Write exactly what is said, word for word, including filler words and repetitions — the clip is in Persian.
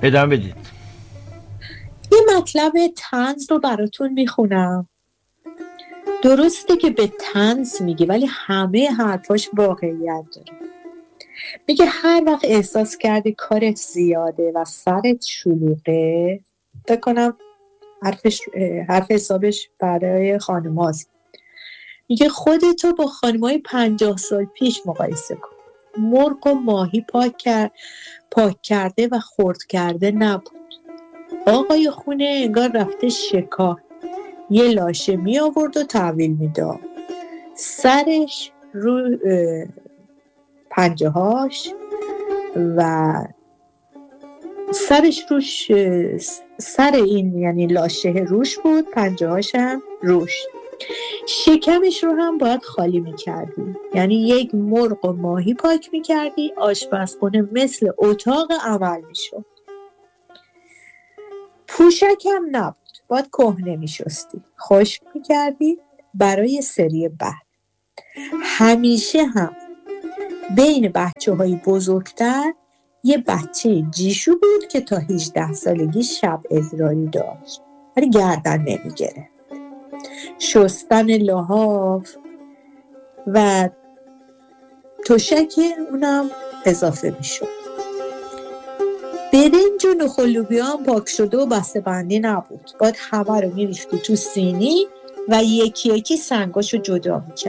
ادامه بدید. یه مطلب طنز رو براتون میخونم. درسته که به طنز میگه ولی همه حرفاش واقعیت داره. میگه هر وقت احساس کردی کارت زیاده و سرت شلوغه، فکر کنم حرفش حرف حسابش برای خانم هاست. میگه خودتو با خانمای پنجاه سال پیش مقایسه کن. مرغ و ماهی پاک, کر... پاک کرده و خرد کرده نبود. آقای خونه انگار رفته شکار، یه لاشه می آورد و تحویل می داد. سرش رو پنجه هاش و سرش روش سر این یعنی لاشه روش بود، پنجه هاش هم روش. شکمش رو هم باید خالی می کردی، یعنی یک مرغ و ماهی پاک می کردی. آشپزخونه مثل اتاق عمل می شد. پوشک هم نبود، باید کهنه می شستی، خشک می کردی برای سری بعد. همیشه هم بین بچه های بزرگتر یه بچه جیشو بود که تا هجده سالگی شب ادراری داشت ولی گردن نمی گرفت. شستن لحاف و تشک اونم اضافه می شد. برنج و نخل لوبیا هم پاک شده و بسته بندی نبود، باید همه رو می ریختی تو سینی و یکی یکی سنگاشو جدا می کرد.